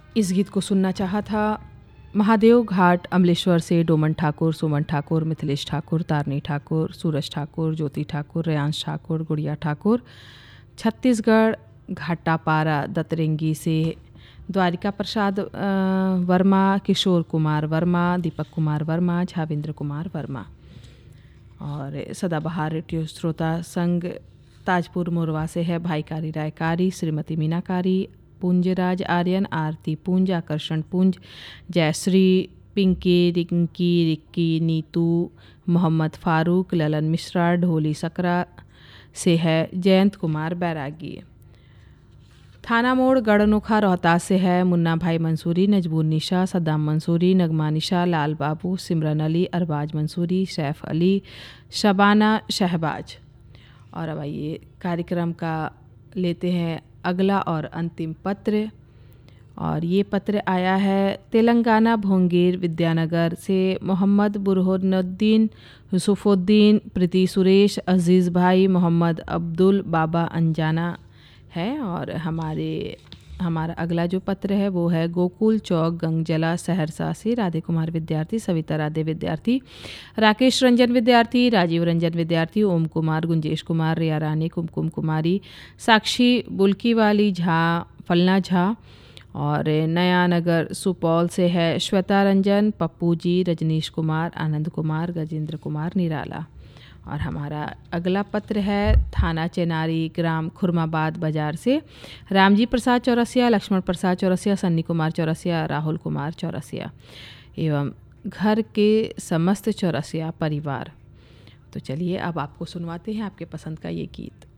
इस गीत को सुनना चाहा था महादेव घाट अमलेश्वर से डोमन ठाकुर, सुमन ठाकुर, मिथिलेश ठाकुर, तारनी ठाकुर, सूरज ठाकुर, ज्योति ठाकुर, रेयांश ठाकुर, गुड़िया ठाकुर। छत्तीसगढ़ घाटापारा दतरेंगी से द्वारिका प्रसाद वर्मा, किशोर कुमार वर्मा, दीपक कुमार वर्मा, झाविंद्र कुमार वर्मा। और सदाबहार रेडियो श्रोता संघ ताजपुर मोरवा से है भाई कारी रायकारी, श्रीमती मीनाकारी, पूंजराज आर्यन, आरती पूंज, आकर्षण पूंज, जयश्री, पिंकी, रिंकी, रिक्की, नीतू, मोहम्मद फारूक, ललन मिश्रा, ढोली सकरा से है जयंत कुमार बैरागी। थाना मोड़ गढ़नोखा रोहतास से है मुन्ना भाई मंसूरी, नजबूर निशा, सद्दाम मंसूरी, नगमा निशा, लाल बाबू, सिमरन अली, अरबाज मंसूरी, सैफ अली, शबाना शहबाज। और अब आइए कार्यक्रम का लेते हैं अगला और अंतिम पत्र। और ये पत्र आया है तेलंगाना भोंगीर विद्यानगर से मोहम्मद बुरहानुद्दीन, यूसुफुद्दीन, प्रीति सुरेश, अजीज़ भाई, मोहम्मद अब्दुल बाबा अंजाना है। और हमारा अगला जो पत्र है वो है गोकुल चौक गंगजला सहरसा से राधे कुमार विद्यार्थी, सविता राधे विद्यार्थी, राकेश रंजन विद्यार्थी, राजीव रंजन विद्यार्थी, ओम कुमार, गुंजेश कुमार, रिया रानी, कुमकुम कुमारी, साक्षी बुल्कीवाली झा, फलना झा। और नया नगर सुपौल से है श्वेता रंजन, पप्पू जी, रजनीश कुमार, आनंद कुमार, गजेंद्र कुमार निराला। और हमारा अगला पत्र है थाना चेनारी, ग्राम खुरमाबाद बाजार से रामजी प्रसाद चौरसिया, लक्ष्मण प्रसाद चौरसिया, सन्नी कुमार चौरसिया, राहुल कुमार चौरसिया एवं घर के समस्त चौरसिया परिवार। तो चलिए अब आपको सुनवाते हैं आपके पसंद का ये गीत।